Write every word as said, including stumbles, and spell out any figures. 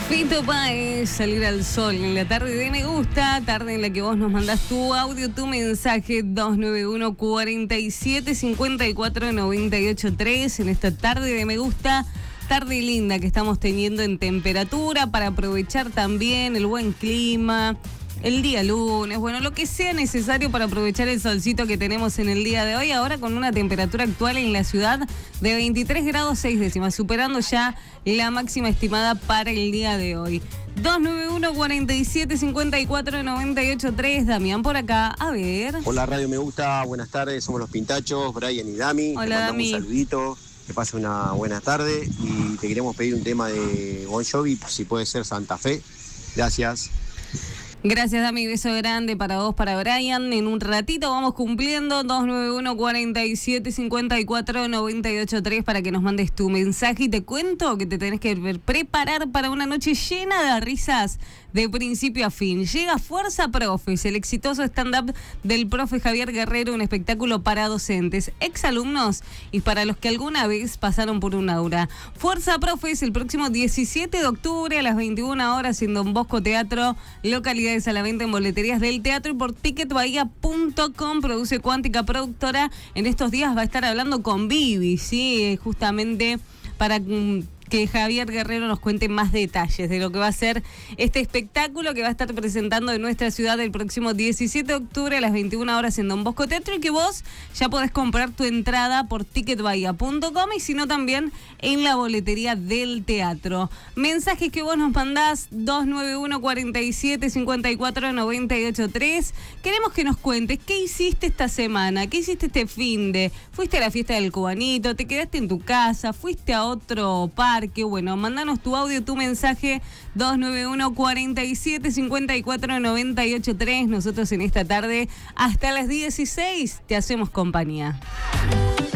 Fito Páez, Salir al Sol en la tarde de Me Gusta, tarde en la que vos nos mandás tu audio, tu mensaje dos nueve uno, cuatro siete, cinco cuatro, nueve ocho tres en esta tarde de Me Gusta, tarde linda que estamos teniendo en temperatura para aprovechar también el buen clima, el día lunes, bueno, lo que sea necesario para aprovechar el solcito que tenemos en el día de hoy, ahora con una temperatura actual en la ciudad de veintitrés grados seis décimas, superando ya la máxima estimada para el día de hoy. dos nueve uno, cuatro siete, cinco cuatro, nueve ocho tres, Damián por acá, a ver. Hola Radio Me Gusta, buenas tardes, somos los Pintachos, Brian y Dami. Hola, te mandamos Dami. un saludito, que pase una buena tarde y te queremos pedir un tema de Bon Jovi, si puede ser Santa Fe. Gracias. Gracias, Dami, beso grande para vos, para Brian. En un ratito vamos cumpliendo dos nueve uno, cuatro siete, cinco cuatro, nueve ocho tres para que nos mandes tu mensaje y te cuento que te tenés que preparar para una noche llena de risas de principio a fin. Llega Fuerza Profes, el exitoso stand-up del profe Javier Guerrero, un espectáculo para docentes, exalumnos y para los que alguna vez pasaron por un aula. Fuerza Profes el próximo diecisiete de octubre a las veintiuna horas en Don Bosco Teatro, localidad a la venta en boleterías del teatro y por ticket bahía punto com. Produce Cuántica Productora. En estos días va a estar hablando con Vivi, sí, justamente para que Javier Guerrero nos cuente más detalles de lo que va a ser este espectáculo que va a estar presentando en nuestra ciudad el próximo diecisiete de octubre a las veintiuna horas en Don Bosco Teatro, y que vos ya podés comprar tu entrada por ticket bahía punto com y si no también en la boletería del teatro. Mensajes que vos nos mandás dos nueve uno, cuatro siete, cinco cuatro, nueve ocho tres. Queremos que nos cuentes qué hiciste esta semana, qué hiciste este finde. ¿Fuiste a la fiesta del cubanito? ¿Te quedaste en tu casa? ¿Fuiste a otro parque? Que bueno, mandanos tu audio, tu mensaje dos nueve uno, cuatro siete, cinco cuatro, nueve ocho tres. Nosotros en esta tarde hasta las dieciséis te hacemos compañía.